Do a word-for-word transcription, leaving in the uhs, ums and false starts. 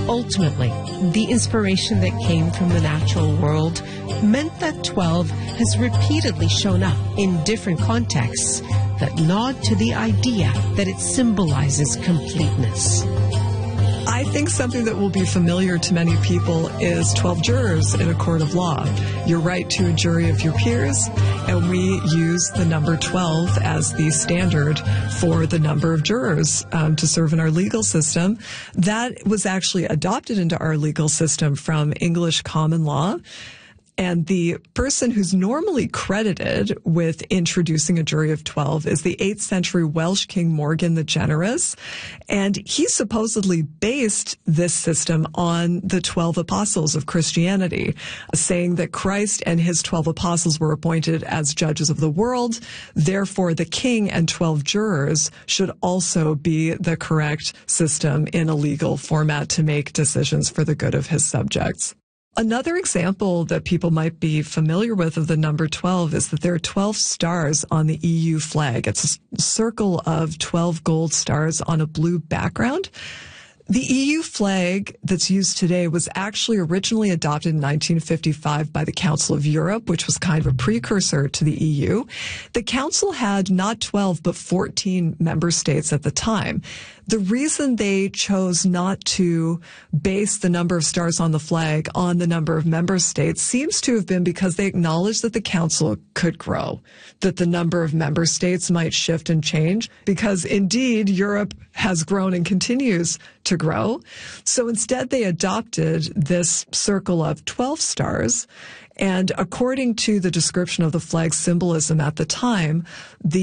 Ultimately, the inspiration that came from the natural world meant that twelve has repeatedly shown up in different contexts that nod to the idea that it symbolizes completeness. I think something that will be familiar to many people is twelve jurors in a court of law. You're right to a jury of your peers, and we use the number twelve as the standard for the number of jurors um, to serve in our legal system. That was actually adopted into our legal system from English common law. And the person who's normally credited with introducing a jury of twelve is the eighth century Welsh king Morgan the Generous. And he supposedly based this system on the twelve apostles of Christianity, saying that Christ and his twelve apostles were appointed as judges of the world. Therefore, the king and twelve jurors should also be the correct system in a legal format to make decisions for the good of his subjects. Another example that people might be familiar with of the number twelve is that there are twelve stars on the E U flag. It's a circle of twelve gold stars on a blue background. The E U flag that's used today was actually originally adopted in nineteen fifty-five by the Council of Europe, which was kind of a precursor to the E U. The Council had not twelve, but fourteen member states at the time. The reason they chose not to base the number of stars on the flag on the number of member states seems to have been because they acknowledged that the Council could grow, that the number of member states might shift and change, because indeed Europe has grown and continues to grow. So instead they adopted this circle of twelve stars. And according to the description of the flag's symbolism at the time, the